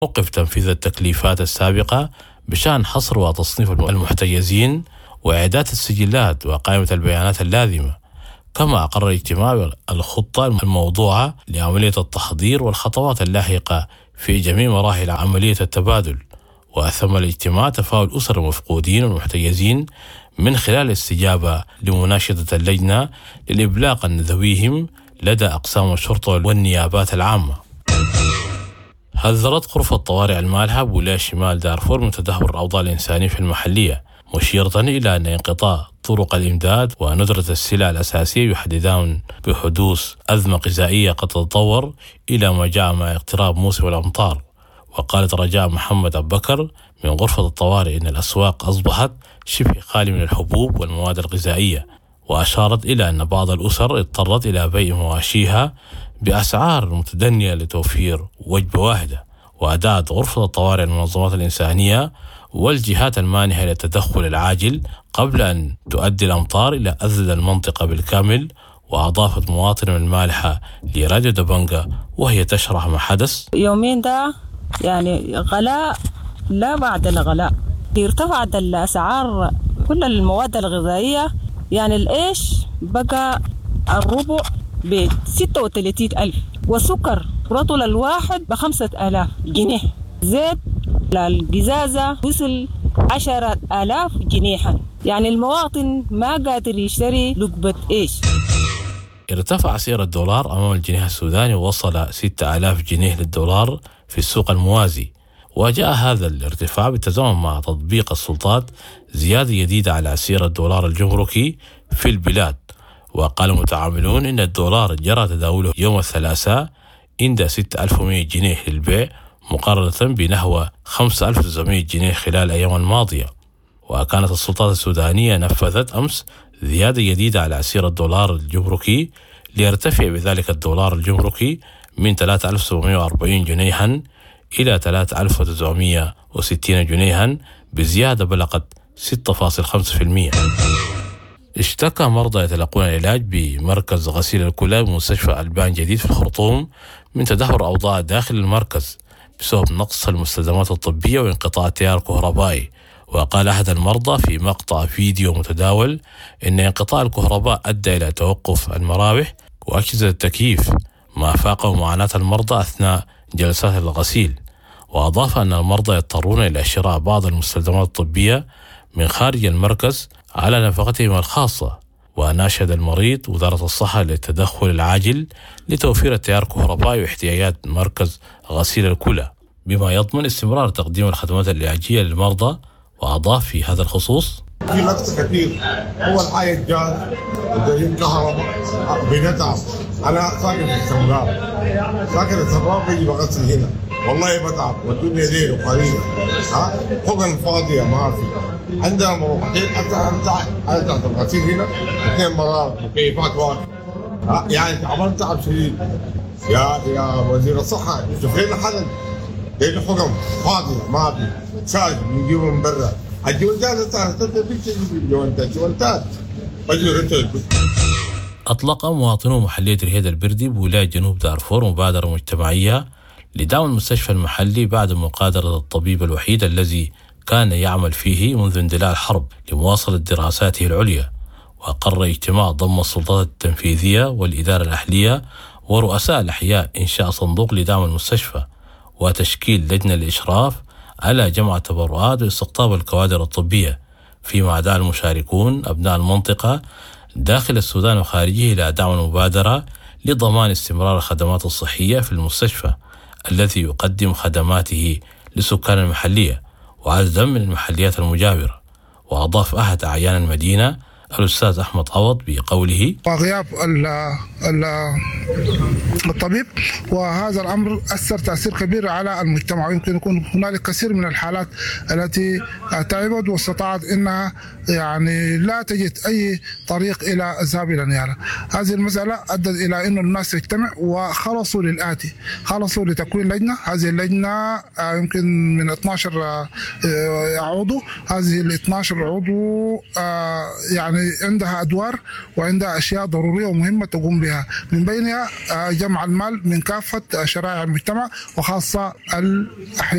وقف تنفيذ التكليفات السابقة بشأن حصر وتصنيف المحتجزين وإعداد السجلات وقائمة البيانات اللازمة. كما أقر الاجتماع الخطة الموضوعة لعملية التحضير والخطوات اللاحقة في جميع مراحل عملية التبادل. وأثم الاجتماع تفاعل أسر المفقودين والمحتجزين من خلال الاستجابة لمناشدة اللجنة للإبلاغ عن ذويهم لدى أقسام الشرطة والنيابات العامة. حذرت غرفة طوارئ المالحة بولاية شمال دارفور من تدهور الأوضاع الإنسانية في المحلية، مشيرة إلى أن انقطاع طرق الإمداد وندرة السلع الأساسية يحددان بحدوث أزمة غذائية قد تتطور إلى ما جاء مع اقتراب موسم الأمطار. وقالت رجاء محمد أبو بكر من غرفة الطوارئ إن الأسواق أصبحت شبه خالية من الحبوب والمواد الغذائية، وأشارت إلى أن بعض الأسر اضطرت إلى بيع مواشيها بأسعار متدنية لتوفير وجبة واحدة. وأدعت غرفة الطوارئ المنظمات الإنسانية والجهات المانحة للتدخل العاجل قبل أن تؤدي الأمطار إلى أذل المنطقة بالكامل. وأضافت مواطنة من المالحة لراديو دبنجة وهي تشرح ما حدث. يومين ده يعني غلاء لا بعد الغلاء، ارتفعت الأسعار كل المواد الغذائية. يعني الإيش بقى الربع ب36,000، والسكر رطل الواحد ب5,000 جنيه، زيت القزازة وصل 10,000 جنيها. يعني المواطن ما قادر يشتري لقبة إيش. ارتفع سعر الدولار أمام الجنيه السوداني ووصل 6,000 جنيه للدولار في السوق الموازي. وجاء هذا الارتفاع بالتزامن مع تطبيق السلطات زيادة جديدة على سعر الدولار الجمركي في البلاد. وقال المتعاملون إن الدولار جرى تداوله يوم الثلاثاء عند 6,100 جنيه للبيع مقارنة بنحو 5,900 جنيه خلال الأيام الماضية. وكانت السلطات السودانية نفذت أمس زيادة جديدة على سعر الدولار الجمركي ليرتفع بذلك الدولار الجمركي من 3,740 جنيها إلى 3,960 جنيها بزيادة بلغت 6.5%. اشتكى مرضى يتلقون العلاج بمركز غسيل الكلى بمستشفى ألبان جديد في الخرطوم من تدهور أوضاع داخل المركز بسبب نقص المستلزمات الطبية وانقطاع التيار الكهربائي. وقال أحد المرضى في مقطع فيديو متداول إن انقطاع الكهرباء أدى إلى توقف المراوح وأجهزة التكييف، ما فاقم معاناة المرضى أثناء جلسات الغسيل. وأضاف أن المرضى يضطرون إلى شراء بعض المستلزمات الطبية من خارج المركز على نفقتهم الخاصة. وناشد المريض وزارة الصحة للتدخل العاجل لتوفير التيار الكهربائي واحتياجات مركز غسيل الكلى بما يضمن استمرار تقديم الخدمات العلاجية للمرضى. وأضاف في هذا الخصوص: في نقص كثير. أول حاجة الجاز ودليل كهرباء بنتعب. أنا ساكن في السمراء، ساكن السمراء بيجي بغسل هنا، والله بتعب والدنيا ليل وقليل. حقن فاضية ما في. عندنا مروحتين أنت الغسيل هنا 2 مرات مكيفات واحد. يعني تعبان تعب شديد. يا وزير الصحة شوف لنا حل. لأن حقن فاضية ما في. شايف بنجيبه من برا. الجوانتات الجوانتات أطلق مواطنو محلية رهيد البردي بولاية جنوب دارفور مبادرة مجتمعية لدعم المستشفى المحلي بعد مقادرة الطبيب الوحيد الذي كان يعمل فيه منذ اندلاع الحرب لمواصلة دراساته العليا. وقرر اجتماع ضم السلطات التنفيذية والإدارة الأهلية ورؤساء الأحياء إنشاء صندوق لدعم المستشفى وتشكيل لجنة للإشراف على جمع التبرعات واستقطاب الكوادر الطبية، فيما دعا المشاركون أبناء المنطقة داخل السودان وخارجه إلى دعم المبادرة لضمان استمرار الخدمات الصحية في المستشفى الذي يقدم خدماته لسكان المحلية وعددا من المحليات المجاورة. وأضاف أحد أعيان المدينة الأستاذ أحمد عوض بقوله: وغياب الطبيب وهذا الأمر أثر تأثير كبير على المجتمع، ويمكن يكون هنالك كثير من الحالات التي تعبت واستطاعت أنها يعني لا تجد أي طريق إلى الذهاب إلى النيابة. هذه المسألة أدت إلى أن الناس تجتمع وخلصوا للآتي، خلصوا لتكوين لجنة. هذه اللجنة يمكن من 12 عضو. هذه ال 12 عضو يعني عندها أدوار وعندها أشياء ضرورية ومهمة تقوم بها، من بينها جمع المال من كافة شرائح المجتمع وخاصة الأحياء.